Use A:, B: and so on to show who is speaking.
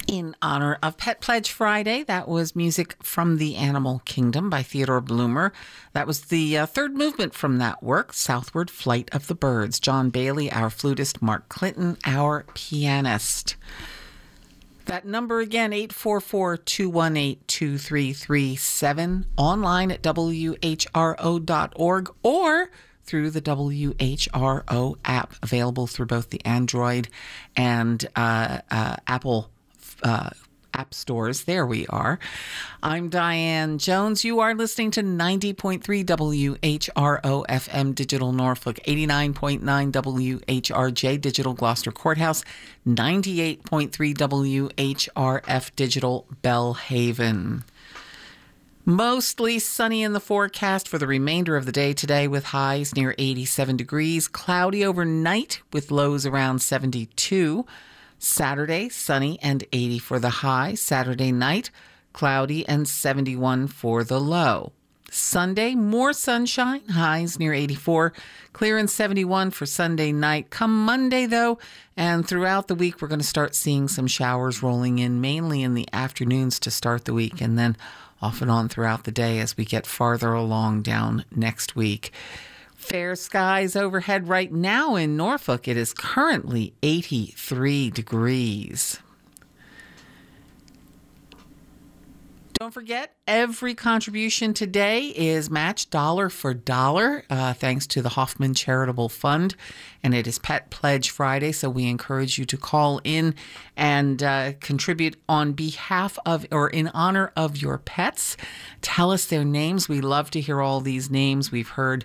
A: In honor of Pet Pledge Friday, that was music from the Animal Kingdom by Theodore Bloomer. That was the third movement from that work, Southward Flight of the Birds. John Bailey, our flutist, Mark Clinton, our pianist. That number again, 844-218-2337, online at whro.org or through the WHRO app, available through both the Android and Apple app stores. There we are. I'm Diane Jones. You are listening to 90.3 WHRO FM Digital Norfolk, 89.9 WHRJ Digital Gloucester Courthouse, 98.3 WHRF Digital Bellhaven. Mostly sunny in the forecast for the remainder of the day today, with highs near 87 degrees. Cloudy overnight with lows around 72. Saturday, sunny and 80 for the high. Saturday night, cloudy and 71 for the low. Sunday, more sunshine, highs near 84, clear and 71 for Sunday night. Come Monday, though, and throughout the week, we're going to start seeing some showers rolling in, mainly in the afternoons to start the week, and then off and on throughout the day as we get farther along down next week. Fair skies overhead right now in Norfolk. It is currently 83 degrees. Don't forget, every contribution today is matched dollar for dollar, thanks to the Hoffman Charitable Fund, and it is Pet Pledge Friday, so we encourage you to call in and contribute on behalf of or in honor of your pets. Tell us their names. We love to hear all these names. We've heard